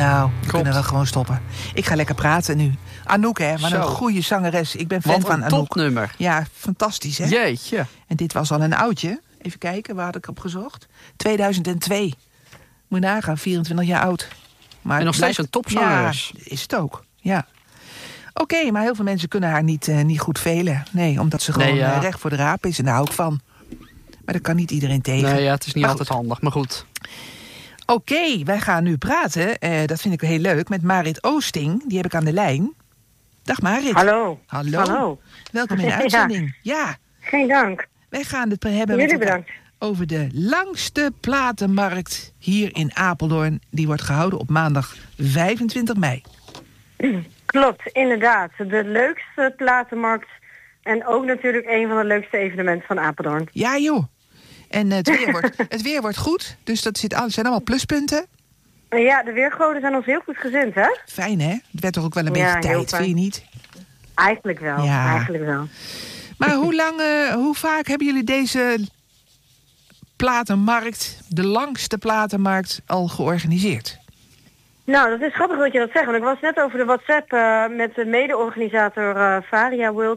Nou, we kunnen wel gewoon stoppen. Ik ga lekker praten nu. Anouk, hè, wat een goede zangeres. Ik ben fan van Anouk. Topnummer. Ja, fantastisch, hè? Jeetje. En dit was al een oudje. Even kijken, waar had ik op gezocht? 2002. Moet je nagaan, 24 jaar oud. Maar en nog steeds een topzangeres. Ja, is het ook. Ja. Oké, maar heel veel mensen kunnen haar niet goed velen. Nee, omdat ze gewoon recht voor de raap is. En daar hou ik van. Maar dat kan niet iedereen tegen. Nee, ja, het is niet altijd handig, maar goed. Oké, wij gaan nu praten. Dat vind ik heel leuk. Met Marit Oosting. Die heb ik aan de lijn. Dag Marit. Hallo. Hallo. Welkom in de uitzending. Ja. Geen dank. Wij gaan het hebben over de langste platenmarkt hier in Apeldoorn. Die wordt gehouden op maandag 25 mei. Klopt, inderdaad. De leukste platenmarkt. En ook natuurlijk een van de leukste evenementen van Apeldoorn. Ja joh. En het weer wordt goed. Dus dat zijn allemaal pluspunten. Ja, de weergoden zijn ons heel goed gezind, hè? Fijn, hè? Het werd toch ook wel een beetje tijd, vind je niet? Eigenlijk wel, eigenlijk wel. Maar hoe vaak hebben jullie deze platenmarkt, de langste platenmarkt, al georganiseerd? Nou, dat is grappig dat je dat zegt. Want ik was net over de WhatsApp met de mede-organisator Varia World